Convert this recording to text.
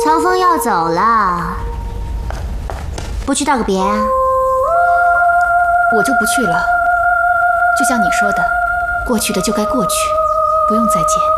唐风要走了，不去道个别啊？ 我就不去了。就像你说的，过去的就该过去，不用再见。